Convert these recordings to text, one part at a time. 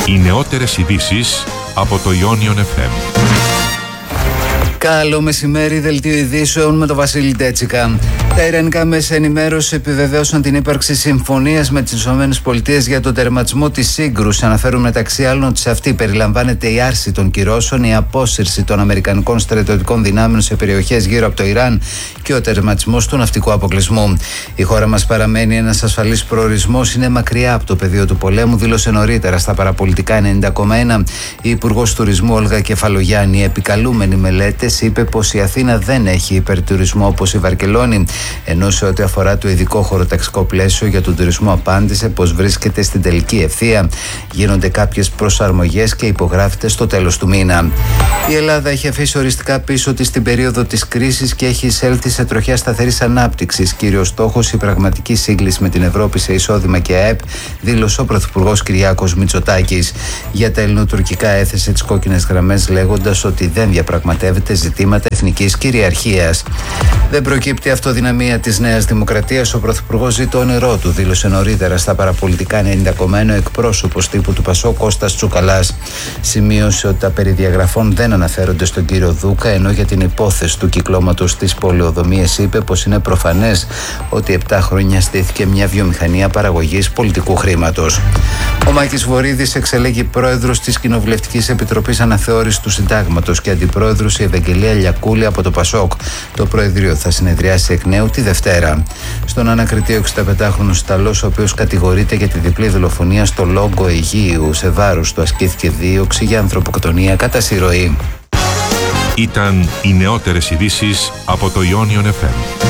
Οι νεότερες ειδήσεις από το Ionion FM. Καλό μεσημέρι, δελτίο ειδήσεων με τον Βασίλη Ντέτσικα. Τα ιρανικά μέσα ενημέρωσης επιβεβαίωσαν την ύπαρξη συμφωνίας με τις ΗΠΑ για τον τερματισμό της σύγκρουσης. Αναφέρουν μεταξύ άλλων ότι σε αυτή περιλαμβάνεται η άρση των κυρώσεων, η απόσυρση των αμερικανικών στρατιωτικών δυνάμεων σε περιοχές γύρω από το Ιράν και ο τερματισμός του ναυτικού αποκλεισμού. Η χώρα μας παραμένει ένας ασφαλής προορισμός, είναι μακριά από το πεδίο του πολέμου, δήλωσε νωρίτερα στα παραπολιτικά 90,1 η Υπουργός Τουρισμού Όλγα Κεφαλογιάννη. Επικαλούμενη μελέτες είπε πως η Αθήνα δεν έχει υπερτουρισμό όπως η Βαρκελόνη, ενώ σε ό,τι αφορά το ειδικό χωροταξικό πλαίσιο για τον τουρισμό απάντησε πως βρίσκεται στην τελική ευθεία. Γίνονται κάποιες προσαρμογές και υπογράφεται στο τέλος του μήνα. Η Ελλάδα έχει αφήσει οριστικά πίσω της την περίοδο της κρίσης και έχει εισέλθει σε τροχιά σταθερής ανάπτυξης. Κύριος στόχος η πραγματική σύγκληση με την Ευρώπη σε εισόδημα και ΑΕΠ, δήλωσε ο Πρωθυπουργός Κυριάκος Μητσοτάκης. Για τα ελληνοτουρκικά έθεσε τις κόκκινες γραμμές, λέγοντας ότι δεν διαπραγματεύεται ζητήματα εθνικής κυριαρχίας. Δεν προκύπτει αυτοδυναμία της Νέας Δημοκρατίας. Ο Πρωθυπουργός ζει το όνειρό του, δήλωσε νωρίτερα στα παραπολιτικά 90,1 ο εκπρόσωπος τύπου του ΠΑΣΟΚ Κώστας Τσουκαλάς. Σημείωσε ότι τα περί διαγραφών δεν αναφέρονται στον κύριο Δούκα, ενώ για την υπόθεση του κυκλώματος της πολεοδομίας είπε πως είναι προφανές ότι 7 χρόνια στήθηκε μια βιομηχανία παραγωγής πολιτικού χρήματος. Ο Μάκης Βορίδης εξελέγει πρόεδρος της Κοινοβουλευτικής Επιτροπής Αναθεώρησης του Συντάγματος και αντιπρόεδρος η Ευαγγελία Λιακούλη από το ΠΑΣΟΚ. Το Προεδρείο θα συνεδριάσει εκ νέου τη Δευτέρα. Στον ανακριτή ο 65χρονος Ιταλός, ο οποίος κατηγορείται για τη διπλή δολοφονία στο Λόγκο Αιγαίου, σε βάρος του ασκήθηκε δίωξη για ανθρωποκτονία κατά συρροή. Ήταν οι νεότερες ειδήσεις από το Ionion FM.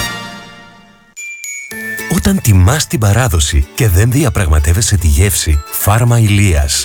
Όταν τιμάς την παράδοση και δεν διαπραγματεύεσαι τη γεύση, Φάρμα Ηλίας.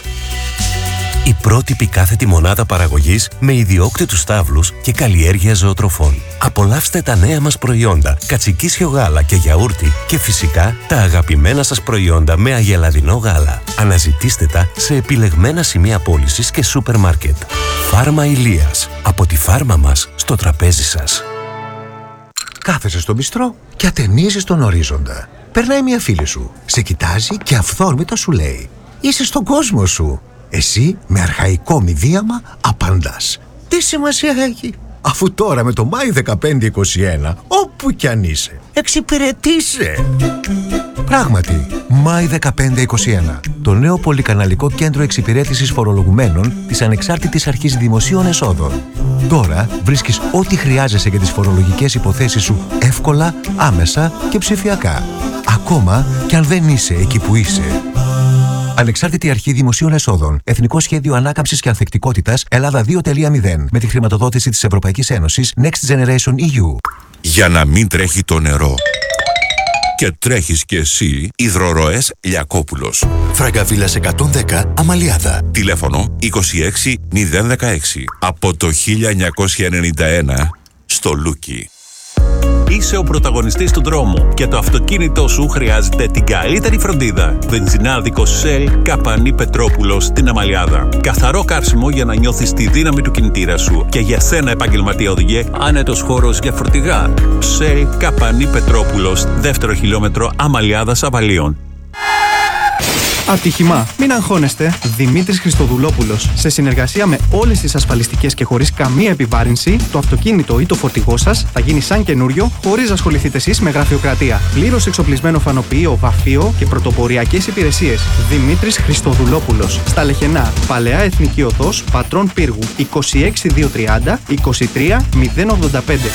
Η πρότυπη κάθετη μονάδα παραγωγής με ιδιόκτητους στάβλους και καλλιέργεια ζωοτροφών. Απολαύστε τα νέα μας προϊόντα, κατσικίσιο γάλα και γιαούρτι και φυσικά τα αγαπημένα σας προϊόντα με αγελαδινό γάλα. Αναζητήστε τα σε επιλεγμένα σημεία πώλησης και σούπερ μάρκετ. Φάρμα Ηλίας. Από τη φάρμα μας στο τραπέζι σας. Κάθεσαι στο μπιστρό και ατενίζεις τον ορίζοντα. Περνάει μια φίλη σου, σε κοιτάζει και αυθόρμητα σου λέει: είσαι στον κόσμο σου. Εσύ με αρχαϊκό μηδίαμα απαντάς: τι σημασία έχει, αφού τώρα με το Μάη 1521 όπου κι αν είσαι εξυπηρετείσαι. Πράγματι, Μάη 1521, το νέο πολυκαναλικό κέντρο εξυπηρέτησης φορολογουμένων της Ανεξάρτητης Αρχής Δημοσίων Εσόδων. Τώρα βρίσκεις ό,τι χρειάζεσαι για τις φορολογικές υποθέσεις σου εύκολα, άμεσα και ψηφιακά. Ακόμα κι αν δεν είσαι εκεί που είσαι. Ανεξάρτητη Αρχή Δημοσίων Εσόδων. Εθνικό Σχέδιο Ανάκαμψης και Ανθεκτικότητας Ελλάδα 2.0. Με τη χρηματοδότηση της Ευρωπαϊκής Ένωσης Next Generation EU. Για να μην τρέχει το νερό και τρέχεις κι εσύ, υδροροές Λιακόπουλος. Φραγκαβίλας 110 Αμαλιάδα. Τηλέφωνο 26016. Από το 1991 στο Λούκι. Είσαι ο πρωταγωνιστής του δρόμου και το αυτοκίνητό σου χρειάζεται την καλύτερη φροντίδα. Βενζινάδικο Shell Καπανή Πετρόπουλος στην Αμαλιάδα. Καθαρό καύσιμο για να νιώθεις τη δύναμη του κινητήρα σου. Και για σένα, επαγγελματία οδηγέ, άνετος χώρος για φορτηγά. Shell Καπανή Πετρόπουλος, 2ο χιλιόμετρο Αμαλιάδας Αβαλίων. Ατύχημα. Μην αγχώνεστε. Δημήτρης Χριστοδουλόπουλος. Σε συνεργασία με όλες τις ασφαλιστικές και χωρίς καμία επιβάρυνση, το αυτοκίνητο ή το φορτηγό σας θα γίνει σαν καινούριο, χωρίς να ασχοληθείτε εσείς με γραφειοκρατία. Πλήρως εξοπλισμένο φανοποιείο, βαφείο και πρωτοποριακές υπηρεσίες. Δημήτρης Χριστοδουλόπουλος. Στα Λεχενά. Παλαιά Εθνική Οδός, Πατρών Πύργου. 26230 23085.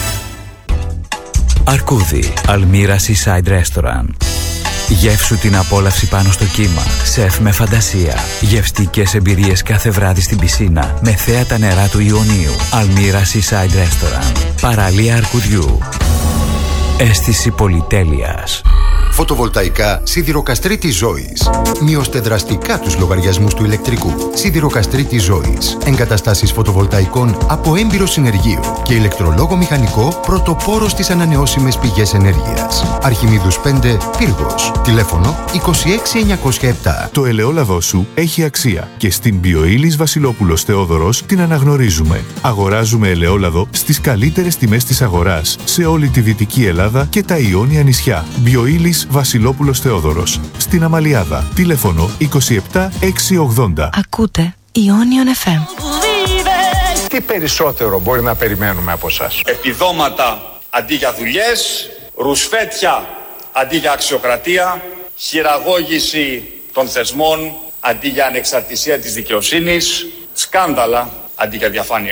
Αρκούδι. Αλμύρα Seaside Restaurant. Γεύσου την απόλαυση πάνω στο κύμα. Σεφ με φαντασία. Γευστικές εμπειρίες κάθε βράδυ στην πισίνα με θέα τα νερά του Ιωνίου. Αλμύρα Seaside Restaurant. Παραλία Αρκουδιού. Αίσθηση πολυτέλειας. Φωτοβολταϊκά Σιδηροκαστρίτης Ζώης. Μειώστε δραστικά τους λογαριασμούς του ηλεκτρικού. Σιδηροκαστρίτης Ζώης. Εγκαταστάσεις φωτοβολταϊκών από έμπειρο συνεργείο και ηλεκτρολόγο μηχανικό πρωτοπόρο στις ανανεώσιμες πηγές ενέργειας. Αρχιμίδους 5, Πύργος. Τηλέφωνο 26907. Το ελαιόλαδό σου έχει αξία και στην Bioilis Βασιλόπουλος Θεόδωρος την αναγνωρίζουμε. Αγοράζουμε ελαιόλαδο στις καλύτερες τιμές της αγοράς σε όλη τη Δυτική Ελλάδα και τα Ιόνια νησιά. Bioilis Βασιλόπουλος Θεόδωρος. Στην Αμαλιάδα. Τηλέφωνο 27680. Ακούτε Ionion FM. Τι περισσότερο μπορεί να περιμένουμε από εσάς? Επιδόματα αντί για δουλειές, ρουσφέτια αντί για αξιοκρατία, χειραγώγηση των θεσμών αντί για ανεξαρτησία της δικαιοσύνης, σκάνδαλα αντί για διαφάνεια.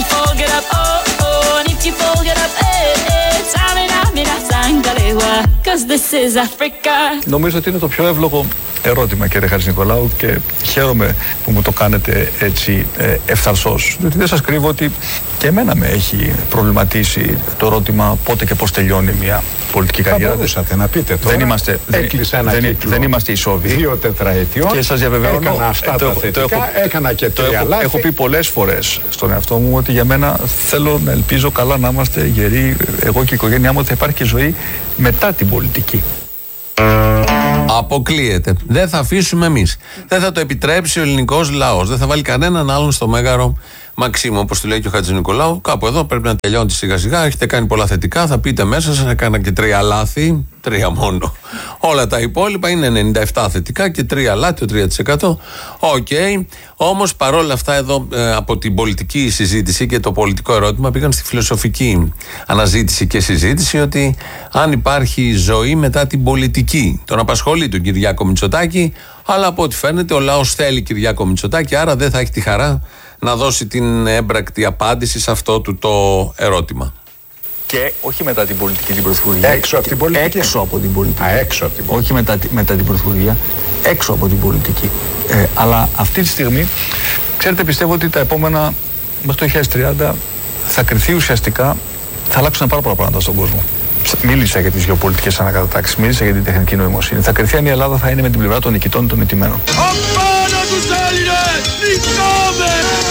Νομίζω ότι είναι το πιο εύλογο ερώτημα, κύριε Χατζηνικολάου, και χαίρομαι που μου το κάνετε έτσι ευθαρσώς. Διότι δεν σας κρύβω ότι και εμένα με έχει προβληματίσει το ερώτημα πότε και πώς τελειώνει μια πολιτική καριέρα. Θα μπορούσατε να πείτε τώρα. Δεν είμαστε ισόβοι. 2 τετραετιών. Και σας διαβεβαιώνω, έκανα αυτά τα θετικά, έκανα και 3 λάθη. Έχω πει πολλές φορές στον εαυτό μου ότι για μένα θέλω να ελπίζω καλά να είμαστε γεροί, εγώ και η οικογένειά μου, ότι θα υπάρχει και ζωή μετά την πολιτική. Αποκλείεται. Δεν θα αφήσουμε εμείς. Δεν θα το επιτρέψει ο ελληνικός λαός. Δεν θα βάλει κανέναν άλλον στο μέγαρο Μαξίμου, όπως του λέει και ο Χατζηνικολάου. Κάπου εδώ πρέπει να τελειώνει σιγά σιγά. Έχετε κάνει πολλά θετικά. Θα πείτε μέσα σας, έκανα και 3 λάθη. 3 μόνο. Όλα τα υπόλοιπα είναι 97 θετικά και 3 λάθη, το 3%. Οκ. Όμως παρόλα αυτά εδώ από την πολιτική συζήτηση και το πολιτικό ερώτημα πήγαν στη φιλοσοφική αναζήτηση και συζήτηση ότι αν υπάρχει ζωή μετά την πολιτική. Τον απασχολεί τον Κυριάκο Μητσοτάκη, αλλά από ό,τι φαίνεται ο λαός θέλει Κυριάκο Μητσοτάκη, άρα δεν θα έχει τη χαρά να δώσει την έμπρακτη απάντηση σε αυτό του το ερώτημα. Και όχι μετά την πολιτική, την πρωθυπουργία. Έξω από την πολιτική. Έξω από την πολιτική. Έξω από την πολιτική. Όχι μετά την πρωθυπουργία, έξω από την πολιτική. Αλλά αυτή τη στιγμή, ξέρετε, πιστεύω ότι τα επόμενα μέχρι το 2030 θα κριθεί ουσιαστικά, θα αλλάξουν πάρα πολλά πράγματα στον κόσμο. Μίλησα για τις γεωπολιτικές ανακατατάξεις, μίλησα για την τεχνική νοημοσύνη. Θα κριθεί αν η Ελλάδα θα είναι με την πλευρά των νικητών ή των νικημένων. Απάνω τους Έλληνες! Νικάμε!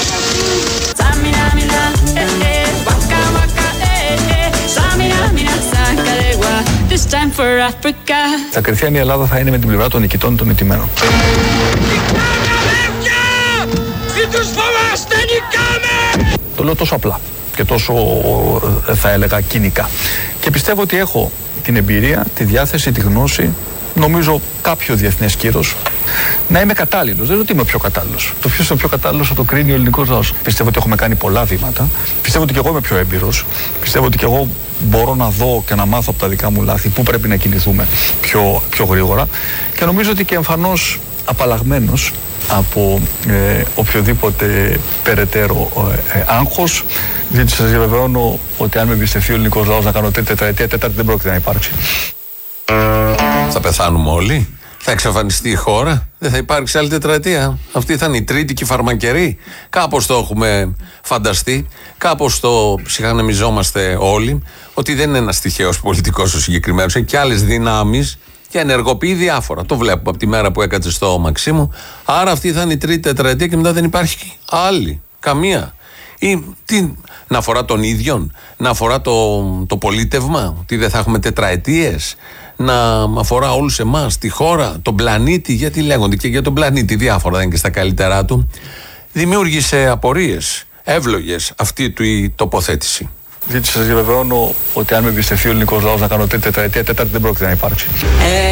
Θα κριθεί αν η Ελλάδα θα είναι με την πλευρά των νικητών ή των νικημένων. Νικάμε, αδέρφια! Μην τους φοβάστε, νικάμε! Το λέω τόσο απλά και τόσο, θα έλεγα, κοινικά. Και πιστεύω ότι έχω την εμπειρία, τη διάθεση, τη γνώση, νομίζω κάποιο διεθνές κύρος, να είμαι κατάλληλος. Δεν είναι ότι είμαι ο πιο κατάλληλος. Το ποιος είναι ο πιο κατάλληλος θα το κρίνει ο ελληνικός λαός. Πιστεύω ότι έχουμε κάνει πολλά βήματα. Πιστεύω ότι και εγώ είμαι πιο έμπειρος. Πιστεύω ότι και εγώ μπορώ να δω και να μάθω από τα δικά μου λάθη πού πρέπει να κινηθούμε πιο γρήγορα. Και νομίζω ότι και εμφανώς απαλλαγμένος από οποιοδήποτε περαιτέρω άγχος, διότι σας διαβεβαιώνω ότι αν με εμπιστευτεί ο ελληνικός λαός να κάνω 3η τετραετία, 4η δεν πρόκειται να υπάρξει. Θα πεθάνουμε όλοι. Θα εξαφανιστεί η χώρα. Δεν θα υπάρξει άλλη τετραετία. Αυτή θα είναι η 3η και η φαρμακερή. Κάπως το έχουμε φανταστεί. Κάπως το ψυχανεμιζόμαστε όλοι. Ότι δεν είναι ένας τυχαίος πολιτικός ο συγκεκριμένος. Έχει και άλλες δυνάμεις και ενεργοποιεί διάφορα. Το βλέπουμε από τη μέρα που έκατσε στο Μαξίμου. Άρα αυτή θα είναι η 3η τετραετία και μετά δεν υπάρχει άλλη. Καμία. Ή να αφορά τον ίδιον, να αφορά το πολίτευμα, ότι δεν θα έχουμε τετραετίες, να αφορά όλους εμάς, τη χώρα, τον πλανήτη, γιατί λέγονται και για τον πλανήτη διάφορα, δεν είναι και στα καλύτερά του. Δημιούργησε απορίες εύλογες αυτή του η τοποθέτηση. Διότι σας διαβεβαιώνω ότι αν με εμπιστευτεί ο ελληνικός λαός να κάνω 3η τετραετία, 4η δεν πρόκειται να υπάρξει.